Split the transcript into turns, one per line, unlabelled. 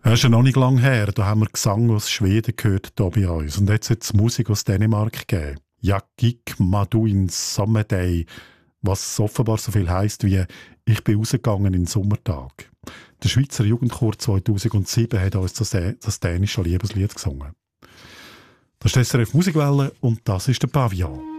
Das ist ja noch nicht lange her. Da haben wir Gesang aus Schweden gehört hier bei uns. Und jetzt hat es Musik aus Dänemark gegeben. Jakik Maduin Sommerday, was offenbar so viel heisst wie «Ich bin rausgegangen in den Sommertag». Der Schweizer Jugendchor 2007 hat uns das dänische Liebeslied gesungen. Das ist die SRF Musikwelle und das ist der Pavillon.